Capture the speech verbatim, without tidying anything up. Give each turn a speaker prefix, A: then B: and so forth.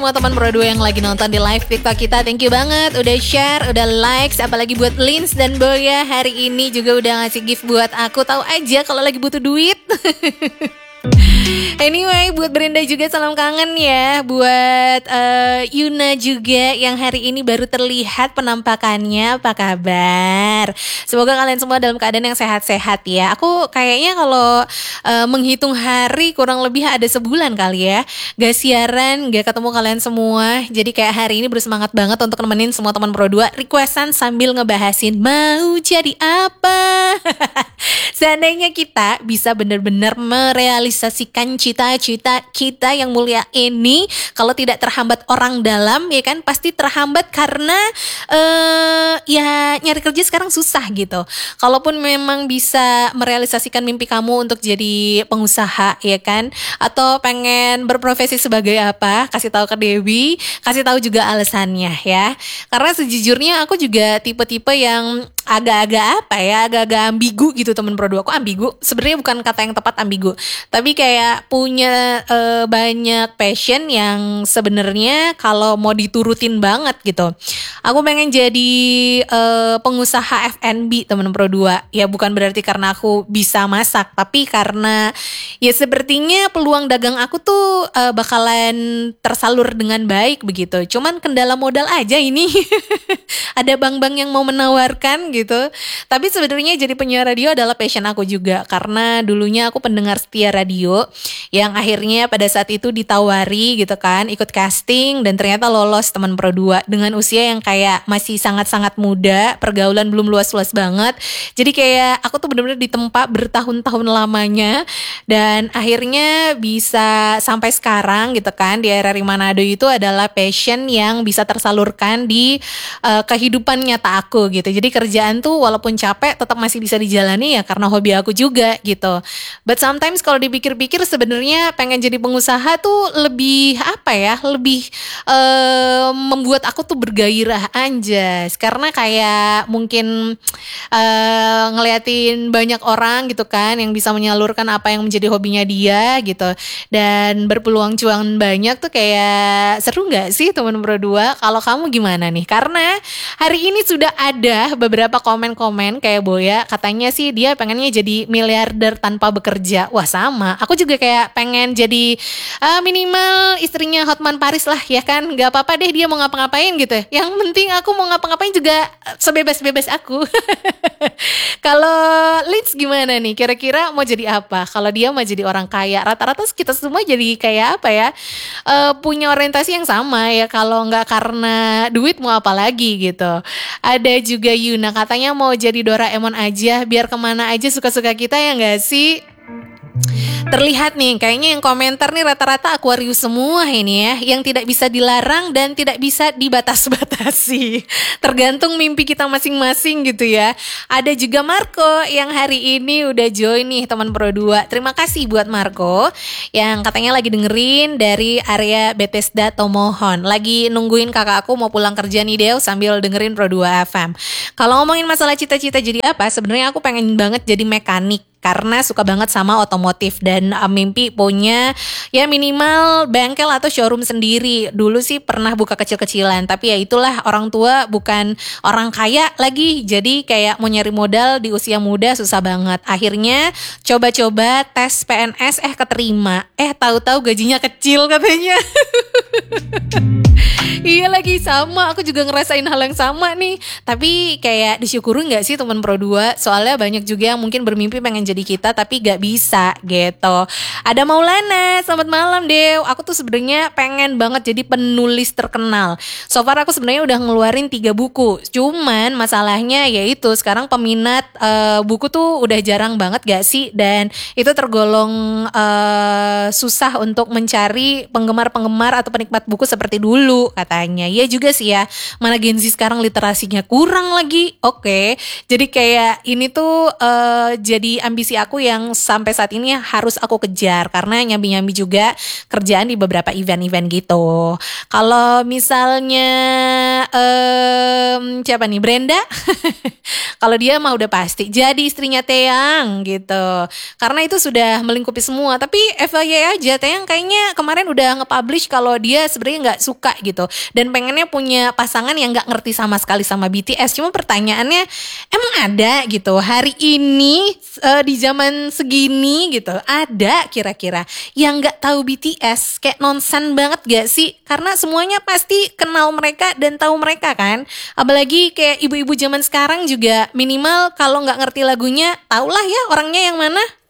A: Semua teman Pro dua yang lagi nonton di live TikTok kita, thank you banget udah share, udah likes, apalagi buat Lins dan Boya hari ini juga udah ngasih gift buat aku. Tahu aja kalau lagi butuh duit. Anyway, buat Brenda juga salam kangen ya. Buat uh, Yuna juga yang hari ini baru terlihat penampakannya. Apa kabar? Semoga kalian semua dalam keadaan yang sehat-sehat ya. Aku kayaknya kalau uh, menghitung hari kurang lebih ada sebulan kali ya gak siaran, gak ketemu kalian semua. Jadi kayak hari ini bersemangat banget untuk nemenin semua teman Pro dua requestan sambil ngebahasin mau jadi apa. Seandainya kita bisa benar-benar merealisasikan cita-cita kita yang mulia ini, kalau tidak terhambat orang dalam ya kan, pasti terhambat karena uh, ya nyari kerja sekarang susah gitu. Kalaupun memang bisa merealisasikan mimpi kamu untuk jadi pengusaha ya kan, atau pengen berprofesi sebagai apa, kasih tahu ke Dewi, kasih tahu juga alasannya ya. Karena sejujurnya aku juga tipe-tipe yang agak-agak apa ya, agak-agak ambigu gitu temen Pro dua. Aku ambigu, sebenarnya bukan kata yang tepat ambigu, tapi kayak punya uh, banyak passion yang sebenarnya kalau mau diturutin banget gitu. Aku pengen jadi uh, pengusaha F and B temen Pro dua. Ya bukan berarti karena aku bisa masak, tapi karena ya sepertinya peluang dagang aku tuh uh, bakalan tersalur dengan baik begitu. Cuman kendala modal aja ini. Ada bank-bank yang mau menawarkan gitu. Tapi sebenarnya jadi penyiar radio adalah passion aku juga, karena dulunya aku pendengar setia radio yang akhirnya pada saat itu ditawari gitu kan, ikut casting dan ternyata lolos teman Pro dua dengan usia yang kayak masih sangat-sangat muda, pergaulan belum luas-luas banget. Jadi kayak aku tuh benar-benar ditempa bertahun-tahun lamanya dan akhirnya bisa sampai sekarang gitu kan. Di R R I Manado itu adalah passion yang bisa tersalurkan di uh, kehidupan nyata aku gitu. Jadi kerjaan tuh walaupun capek tetap masih bisa dijalani ya karena hobi aku juga gitu. But sometimes kalau dipikir-pikir sebenarnya pengen jadi pengusaha tuh lebih apa ya, lebih uh, membuat aku tuh bergairah anjas. Karena kayak mungkin uh, ngeliatin banyak orang gitu kan yang bisa menyalurkan apa yang menjadi hobinya dia gitu. Dan berpeluang cuan banyak tuh kayak seru gak sih teman Pro dua? Kalau kamu gimana nih? Karena hari ini sudah ada beberapa komen-komen kayak Boya, katanya sih dia pengennya jadi miliarder tanpa bekerja. Wah sama, aku juga kayak pengen jadi uh, minimal istrinya Hotman Paris lah ya kan. Gak apa-apa deh dia mau ngapa-ngapain gitu, yang penting aku mau ngapa-ngapain juga sebebas-bebas aku. Kalau Lins gimana nih, kira-kira mau jadi apa? Kalau dia mau jadi orang kaya, rata-rata kita semua jadi kayak apa ya, uh, punya orientasi yang sama ya. Kalau nggak karena duit mau apa lagi gitu. Ada juga Yuna katanya mau jadi Doraemon aja, biar kemana aja suka-suka kita ya nggak sih? Terlihat nih kayaknya yang komentar nih rata-rata Aquarius semua ini ya, yang tidak bisa dilarang dan tidak bisa dibatas-batasi. Tergantung mimpi kita masing-masing gitu ya. Ada juga Marco yang hari ini udah join nih teman Pro dua. Terima kasih buat Marco yang katanya lagi dengerin dari area Bethesda Tomohon. Lagi nungguin kakak aku mau pulang kerja nih Dew sambil dengerin Pro dua F M. Kalau ngomongin masalah cita-cita jadi apa, sebenarnya aku pengen banget jadi mekanik. Karena suka banget sama otomotif dan uh, mimpi punya ya minimal bengkel atau showroom sendiri. Dulu sih pernah buka kecil-kecilan, tapi ya itulah orang tua bukan orang kaya lagi. Jadi kayak mau nyari modal di usia muda susah banget. Akhirnya coba-coba tes P N S eh keterima. Eh tahu-tahu gajinya kecil katanya. Iya lagi sama, aku juga ngerasain hal yang sama nih. Tapi kayak disyukurin gak sih teman Pro dua? Soalnya banyak juga yang mungkin bermimpi pengen jadi kita tapi gak bisa gitu. Ada Maulana, selamat malam Dew. Aku tuh sebenarnya pengen banget jadi penulis terkenal. So far aku sebenarnya udah ngeluarin tiga buku. Cuman masalahnya yaitu sekarang peminat uh, buku tuh udah jarang banget gak sih? Dan itu tergolong uh, susah untuk mencari penggemar-penggemar atau penikmat buku seperti dulu katanya. Iya juga sih ya, mana Gen Z sekarang literasinya kurang lagi. Oke, jadi kayak ini tuh uh, jadi ambisi aku yang sampai saat ini harus aku kejar karena nyambi-nyambi juga kerjaan di beberapa event-event gitu. Kalau misalnya um, siapa nih, Brenda? Kalau dia mah udah pasti jadi istrinya Teang gitu. Karena itu sudah melingkupi semua. Tapi F Y I aja, Teang kayaknya kemarin udah nge-publish kalau dia dia sebenarnya nggak suka gitu dan pengennya punya pasangan yang nggak ngerti sama sekali sama B T S. Cuma pertanyaannya, emang ada gitu hari ini uh, di zaman segini gitu ada kira-kira yang nggak tahu B T S? Kayak nonsen banget gak sih? Karena semuanya pasti kenal mereka dan tahu mereka kan. Apalagi kayak ibu-ibu zaman sekarang juga minimal kalau nggak ngerti lagunya, tahulah ya orangnya yang mana.